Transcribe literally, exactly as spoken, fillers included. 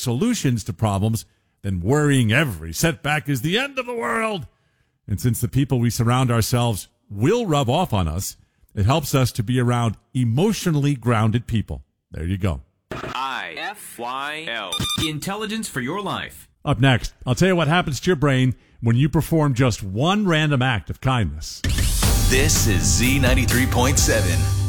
solutions to problems than worrying every setback is the end of the world. And since the people we surround ourselves will rub off on us, it helps us to be around emotionally grounded people. There you go. I F Y L. Intelligence for your life. Up next, I'll tell you what happens to your brain when you perform just one random act of kindness. This is Z ninety-three point seven.